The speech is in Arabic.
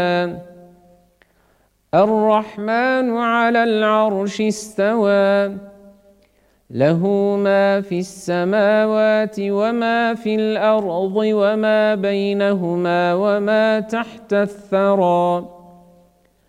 الرحمن على العرش استوى له ما في السماوات وما في الأرض وما بينهما وما تحت الثرى